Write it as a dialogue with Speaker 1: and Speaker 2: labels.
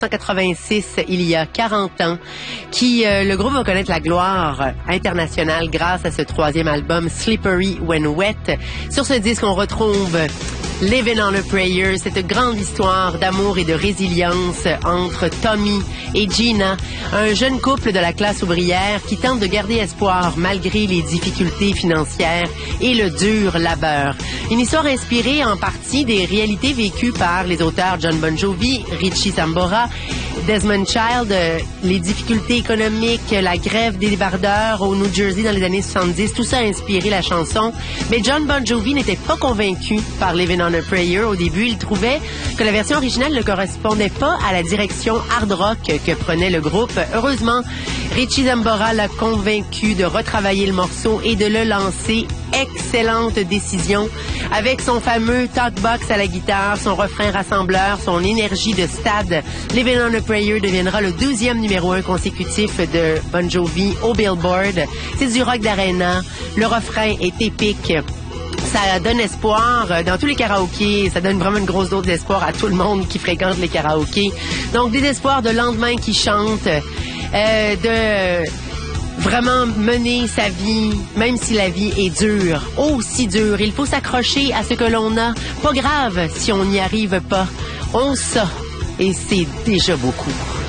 Speaker 1: 1986, il y a 40 ans, le groupe va connaître la gloire internationale grâce à ce troisième album, Slippery When Wet. Sur ce disque, on retrouve Living on a Prayer, cette grande histoire d'amour et de résilience entre Tommy et Gina, un jeune couple de la classe ouvrière qui tente de garder espoir malgré les difficultés financières et le dur labeur. Une histoire inspirée en partie des réalités vécues par les auteurs Jon Bon Jovi, Richie Sambora, Desmond Child, les difficultés économiques, la grève des débardeurs au New Jersey dans les années 70, tout ça a inspiré la chanson. Mais Jon Bon Jovi n'était pas convaincu par Living on a Prayer. Au début, il trouvait que la version originale ne correspondait pas à la direction hard rock que prenait le groupe. Heureusement, Richie Sambora l'a convaincu de retravailler le morceau et de le lancer. Excellente décision. Avec son fameux talkbox à la guitare, son refrain rassembleur, son énergie de stade, Living on a Prayer deviendra le 12e numéro 1 consécutif de Bon Jovi au Billboard. C'est du rock d'arena. Le refrain est épique. Ça donne espoir dans tous les karaokés. Ça donne vraiment une grosse dose d'espoir à tout le monde qui fréquente les karaokés. Donc, des espoirs de lendemain qui chantent, de vraiment mener sa vie, même si la vie est dure, aussi dure. Il faut s'accrocher à ce que l'on a. Pas grave si on n'y arrive pas. On sait, et c'est déjà beaucoup.